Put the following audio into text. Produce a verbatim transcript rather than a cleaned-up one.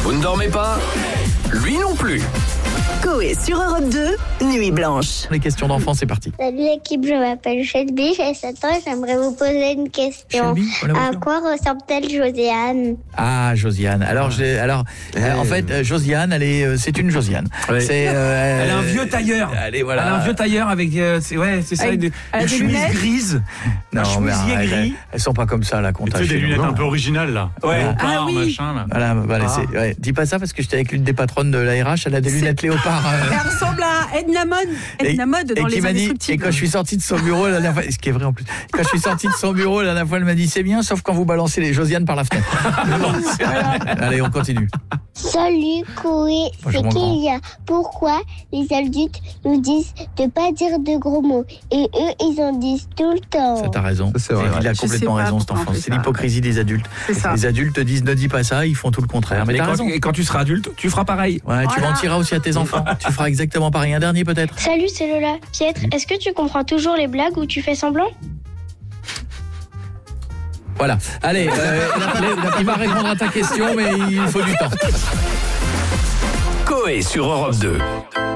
Vous ne dormez pas ? Lui non plus. Coé sur Europe deux, Nuit Blanche. Les questions d'enfants, c'est parti. Salut l'équipe, je m'appelle Shelby, j'ai sept ans et j'aimerais vous poser une question. Shelby, voilà, À bonjour. quoi ressemble-t-elle Josiane? Ah, Josiane. Alors, j'ai, alors, euh, en fait, euh, Josiane, elle est, euh, c'est une Josiane. Ouais. C'est, euh, Elle a un vieux tailleur. Allez, voilà. Elle a un vieux tailleur avec, euh, c'est, ouais, c'est ça, Avec- des, elle a des des chemises lunettes grises. Non, un mais chemisier arrête, gris. elles, elles sont pas comme ça, la compta. Tu sais, des chez nous. lunettes Non. un peu originales, là. Ouais. Ah Léopard, oui. machin, là. Voilà, voilà, Ah. c'est- ouais. Dis pas ça parce que j'étais avec l'une des patronnes de l'A R H, elle a des C'est- lunettes léopard. euh, Elle ressemble à Edna Mode, Edna Mode dans et qui les m'a dit, et Indestructibles. quand je suis sorti de son bureau la dernière fois, ce qui est vrai en plus, quand je suis sorti de son bureau la dernière fois, elle m'a dit c'est bien, sauf quand vous balancez les Josiane par la fenêtre. Mais bon, allez, on continue. Salut Coé, Bonjour, c'est mon grand. Kélia. Pourquoi les adultes nous disent de pas dire de gros mots et eux ils en disent tout le temps? Ça, t'as raison. Ça, c'est vrai. Il a Je complètement sais pas raison, cet pourquoi on enfant. fait C'est ça. l'hypocrisie des adultes. C'est ça. Les adultes disent ne dis pas ça, ils font tout le contraire. Mais Et t'as quand, raison. et quand tu seras adulte, tu feras pareil. Ouais, tu Voilà. mentiras aussi à tes enfants. Tu feras exactement pareil. Un dernier peut-être. Salut, c'est Lola. Pietre, est-ce que tu comprends toujours les blagues ou tu fais semblant? Voilà. Allez, euh, il va répondre à ta question, mais il faut du temps. Coé sur Europe deux.